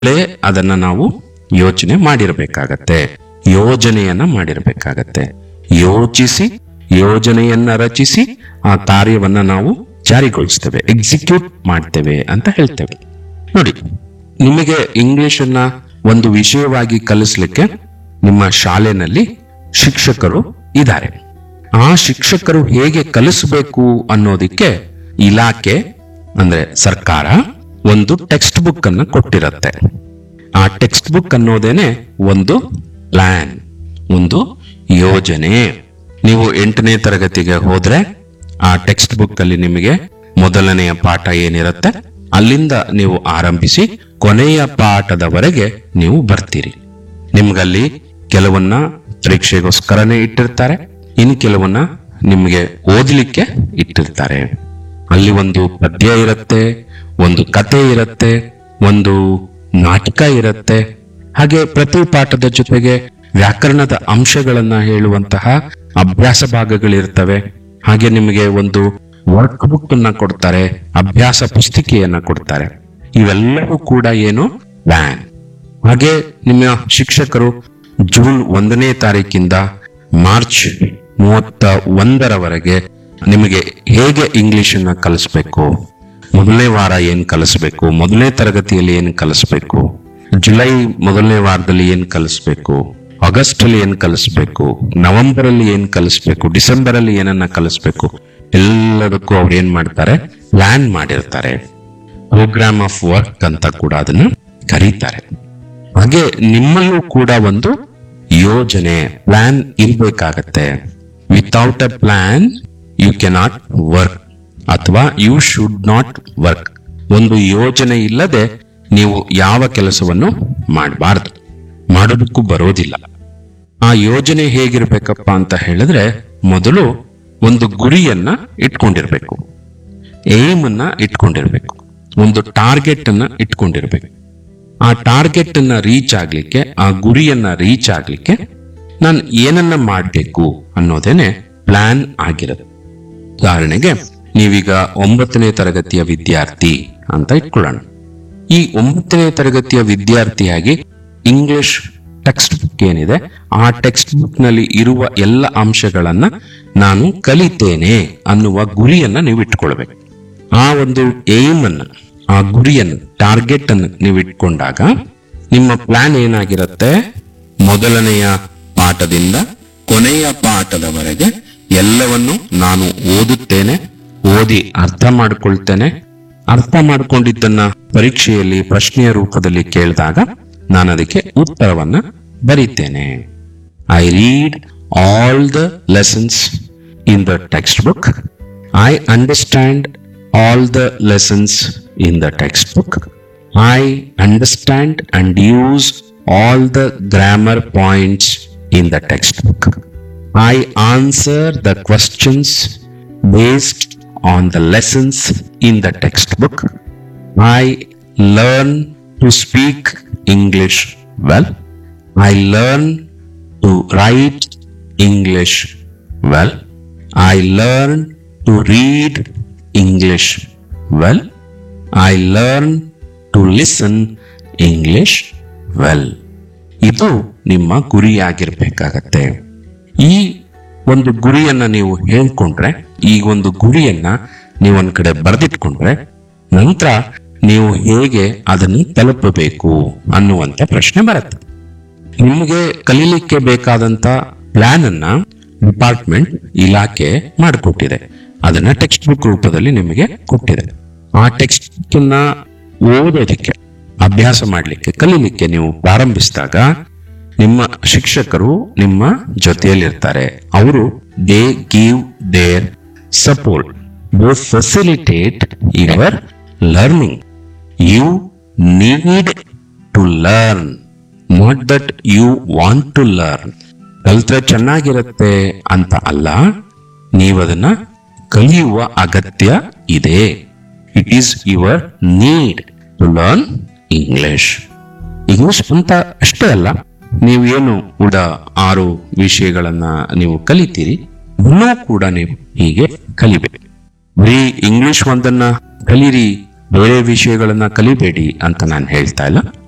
ಅದನ್ನ ನಾವು ಯೋಚನೆ ಮಾಡಿರ್ಬೇಕಾಗತ್ತೆ, ಯೋಜನೆಯನ್ನ ಮಾಡಿರ್ಬೇಕಾಗತ್ತೆ. ಯೋಚಿಸಿ ಯೋಜನೆಯನ್ನ ರಚಿಸಿ ಆ ಕಾರ್ಯವನ್ನ ನಾವು ಜಾರಿಗೊಳಿಸ್ತೇವೆ, ಎಕ್ಸಿಕ್ಯೂಟ್ ಮಾಡ್ತೇವೆ ಅಂತ ಹೇಳ್ತೇವೆ. ನೋಡಿ, ನಿಮಗೆ ಇಂಗ್ಲಿಷ್ ಅನ್ನ ಒಂದು ವಿಷಯವಾಗಿ ಕಲಿಸ್ಲಿಕ್ಕೆ ನಿಮ್ಮ ಶಾಲೆನಲ್ಲಿ ಶಿಕ್ಷಕರು ಇದ್ದಾರೆ. ಆ ಶಿಕ್ಷಕರು ಹೇಗೆ ಕಲಿಸಬೇಕು ಅನ್ನೋದಿಕ್ಕೆ ಇಲಾಖೆ ಅಂದ್ರೆ ಸರ್ಕಾರ ಒಂದು ಟೆಕ್ಸ್ಟ್ ಬುಕ್ ಅನ್ನ ಕೊಟ್ಟಿರತ್ತೆ. ಆ ಟೆಕ್ಸ್ಟ್ ಬುಕ್ ಅನ್ನೋದೇನೆ ಒಂದು ಪ್ಲಾನ್, ಒಂದು ಯೋಜನೆ. ನೀವು 8ನೇ ತರಗತಿಗೆ ಹೋದ್ರೆ ಆ ಟೆಕ್ಸ್ಟ್ ಬುಕ್ ಅಲ್ಲಿ ನಿಮಗೆ ಮೊದಲನೆಯ ಪಾಠ ಏನಿರುತ್ತೆ ಅಲ್ಲಿಂದ ನೀವು ಆರಂಭಿಸಿ ಕೊನೆಯ ಪಾಠದವರೆಗೆ ನೀವು ಬರ್ತೀರಿ. ನಿಮ್ಗಲ್ಲಿ ಕೆಲವನ್ನ ಪರೀಕ್ಷೆಗೋಸ್ಕರನೇ ಇಟ್ಟಿರ್ತಾರೆ, ಇನ್ ಕೆಲವನ್ನ ನಿಮ್ಗೆ ಓದ್ಲಿಕ್ಕೆ ಇಟ್ಟಿರ್ತಾರೆ. ಅಲ್ಲಿ ಒಂದು ಪದ್ಯ ಇರುತ್ತೆ, ಒಂದು ಕತೆ ಇರುತ್ತೆ, ಒಂದು ನಾಟಕ ಇರುತ್ತೆ. ಹಾಗೆ ಪ್ರತಿ ಪಾಠದ ಜೊತೆಗೆ ವ್ಯಾಕರಣದ ಅಂಶಗಳನ್ನ ಹೇಳುವಂತಹ ಅಭ್ಯಾಸ ಭಾಗಗಳಿರ್ತವೆ. ಹಾಗೆ ನಿಮಗೆ ಒಂದು ವರ್ಕ್ ಬುಕ್ ಅನ್ನ ಕೊಡ್ತಾರೆ, ಅಭ್ಯಾಸ ಪುಸ್ತಿಕೆಯನ್ನ ಕೊಡ್ತಾರೆ. ಇವೆಲ್ಲವೂ ಕೂಡ ಏನು ಪ್ಲಾನ್. ಹಾಗೆ ನಿಮ್ಮ ಶಿಕ್ಷಕರು ಜೂನ್ 1ನೇ ತಾರೀಕಿಂದ ಮಾರ್ಚ್ 31ರವರೆಗೆ ನಿಮಗೆ ಹೇಗೆ ಇಂಗ್ಲಿಷ್ ಅನ್ನ ಕಲಿಸ್ಬೇಕು, ಮೊದಲನೇ ವಾರ ಏನ್ ಕಲಿಸ್ಬೇಕು, ಮೊದಲನೇ ತರಗತಿಯಲ್ಲಿ ಏನ್ ಕಲಿಸ್ಬೇಕು, ಜುಲೈ ಮೊದಲನೇ ವಾರದಲ್ಲಿ ಏನ್ ಕಲಿಸ್ಬೇಕು, ಆಗಸ್ಟ್ ಅಲ್ಲಿ ಏನ್ ಕಲಿಸ್ಬೇಕು, ನವೆಂಬರ್ ಅಲ್ಲಿ ಏನ್ ಕಲಿಸ್ಬೇಕು, ಡಿಸೆಂಬರ್ ಅಲ್ಲಿ ಏನನ್ನ ಕಲಿಸ್ಬೇಕು, ಎಲ್ಲದಕ್ಕೂ ಅವ್ರು ಏನ್ ಮಾಡ್ತಾರೆ, ಪ್ಲಾನ್ ಮಾಡಿರ್ತಾರೆ. ಪ್ರೋಗ್ರಾಮ್ ಆಫ್ ವರ್ಕ್ ಅಂತ ಕೂಡ ಅದನ್ನು ಕರೀತಾರೆ. ಹಾಗೆ ನಿಮ್ಮಲ್ಲೂ ಕೂಡ ಒಂದು ಯೋಜನೆ, plan ಇರ್ಬೇಕಾಗತ್ತೆ. Without A plan you cannot work ಅಥವಾ ಯು ಶುಡ್ ನಾಟ್ ವರ್ಕ್. ಒಂದು ಯೋಜನೆ ಇಲ್ಲದೆ ನೀವು ಯಾವ ಕೆಲಸವನ್ನು ಮಾಡಬಾರದು, ಮಾಡೋದಕ್ಕೂ ಬರೋದಿಲ್ಲ. ಆ ಯೋಜನೆ ಹೇಗಿರ್ಬೇಕಪ್ಪ ಅಂತ ಹೇಳಿದ್ರೆ, ಮೊದಲು ಒಂದು ಗುರಿಯನ್ನ ಇಟ್ಕೊಂಡಿರ್ಬೇಕು, ಏಮ್ ಅನ್ನ ಇಟ್ಕೊಂಡಿರ್ಬೇಕು, ಒಂದು ಟಾರ್ಗೆಟ್ ಅನ್ನ ಇಟ್ಕೊಂಡಿರ್ಬೇಕು. ಆ ಟಾರ್ಗೆಟ್ ಅನ್ನ ರೀಚ್ ಆಗ್ಲಿಕ್ಕೆ, ಆ ಗುರಿಯನ್ನ ರೀಚ್ ಆಗ್ಲಿಕ್ಕೆ ನಾನು ಏನನ್ನ ಮಾಡಬೇಕು ಅನ್ನೋದೇನೆ ಪ್ಲಾನ್ ಆಗಿರೋದು. ಉದಾಹರಣೆಗೆ ನೀವೀಗ 9ನೇ ತರಗತಿಯ ವಿದ್ಯಾರ್ಥಿ ಅಂತ ಇಟ್ಕೊಳ್ಳೋಣ. ಈ 9ನೇ ತರಗತಿಯ ವಿದ್ಯಾರ್ಥಿಯಾಗಿ ಇಂಗ್ಲಿಷ್ ಟೆಕ್ಸ್ಟ್ ಬುಕ್ ಏನಿದೆ ಆ ಟೆಕ್ಸ್ಟ್ ಬುಕ್ ನಲ್ಲಿ ಇರುವ ಎಲ್ಲ ಅಂಶಗಳನ್ನ ನಾನು ಕಲಿತೇನೆ ಅನ್ನುವ ಗುರಿಯನ್ನ ನೀವು ಇಟ್ಕೊಳ್ಬೇಕು. ಆ ಒಂದು ಏಮ್ ಅನ್ನ, ಆ ಗುರಿಯನ್ನು, ಟಾರ್ಗೆಟ್ ಅನ್ನು ನೀವು ಇಟ್ಕೊಂಡಾಗ ನಿಮ್ಮ ಪ್ಲಾನ್ ಏನಾಗಿರುತ್ತೆ, ಮೊದಲನೆಯ ಪಾಠದಿಂದ ಕೊನೆಯ ಪಾಠದವರೆಗೆ ಎಲ್ಲವನ್ನು ನಾನು ಓದುತ್ತೇನೆ, ಓದಿ ಅರ್ಥ ಮಾಡ್ಕೊಳ್ತೇನೆ, ಅರ್ಥ ಮಾಡ್ಕೊಂಡಿದ್ದನ್ನ ಪರೀಕ್ಷೆಯಲ್ಲಿ ಪ್ರಶ್ನೆಯ ರೂಪದಲ್ಲಿ ಕೇಳಿದಾಗ ನಾನು ಅದಕ್ಕೆ ಉತ್ತರವನ್ನ ಬರೀತೇನೆ. I read all the lessons in the text book. I understand all the lessons in the textbook. I understand and use all the grammar points in the textbook. I answer the questions based on the lessons in the textbook. I learn to speak English well. I learn to write English well. I learn to read English well. I learn to listen English well. ಇದು ನಿಮ್ಮ ಗುರಿಯಾಗಿರ್ಬೇಕಾಗತ್ತೆ. ಈ ಒಂದು ಗುರಿಯನ್ನ ನೀವು ಹೇಳ್ಕೊಂಡ್ರೆ, ಈ ಒಂದು ಗುರಿಯನ್ನ ನೀವು ಒಂದ್ ಕಡೆ ಬರೆದಿಟ್ಕೊಂಡ್ರೆ, ನಂತರ ನೀವು ಹೇಗೆ ಅದನ್ನು ತಲುಪಬೇಕು ಅನ್ನುವಂತ ಪ್ರಶ್ನೆ ಬರುತ್ತೆ. ನಿಮಗೆ ಕಲೀಲಿಕ್ಕೆ ಬೇಕಾದಂತ ಪ್ಲಾನ್ ಅನ್ನ ಡಿಪಾರ್ಟ್ಮೆಂಟ್, ಇಲಾಖೆ ಮಾಡಿಕೊಟ್ಟಿದೆ. ಅದನ್ನ ಟೆಕ್ಸ್ಟ್ ಬುಕ್ ರೂಪದಲ್ಲಿ ನಿಮಗೆ ಕೊಟ್ಟಿದೆ. ಆ ಟೆಕ್ಸ್ಟ್ ಬುಕ್ ಅನ್ನ ಓದೋದಕ್ಕೆ, ಅಭ್ಯಾಸ ಮಾಡ್ಲಿಕ್ಕೆ, ಕಲೀಲಿಕ್ಕೆ ನೀವು ಪ್ರಾರಂಭಿಸಿದಾಗ ನಿಮ್ಮ ಶಿಕ್ಷಕರು ನಿಮ್ಮ ಜೊತೆಯಲ್ಲಿರ್ತಾರೆ. ಅವರು they give there support, they facilitate your learning. You need to learn, not that you want to learn. ಕಲ್ತ್ರೆ ಚೆನ್ನಾಗಿರುತ್ತೆ ಅಂತ ಅಲ್ಲ, ನೀವದನ್ನ ಕಲಿಯುವ ಅಗತ್ಯ ಇದೆ. It is your need to learn English. English ಅಂತ ಅಷ್ಟೇ ಅಲ್ಲ, ನೀವೇನು ಕೂಡ 6 ವಿಷಯಗಳನ್ನ ನೀವು ಕಲಿತೀರಿ, ಇನ್ನೂ ಕೂಡ ನೀವು ಹೀಗೆ ಕಲಿಬೇಕು. ಬರೀ ಇಂಗ್ಲಿಷ್ ಒಂದನ್ನ ಕಲೀರಿ, ಬೇರೆ ವಿಷಯಗಳನ್ನ ಕಲಿಬೇಡಿ ಅಂತ ನಾನು ಹೇಳ್ತಾ ಇಲ್ಲ.